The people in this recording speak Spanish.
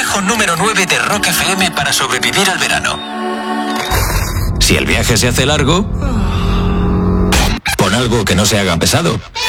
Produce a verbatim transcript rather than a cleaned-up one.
consejo número nueve de Rock F M para sobrevivir al verano. Si el viaje se hace largo, pon algo que no se haga pesado.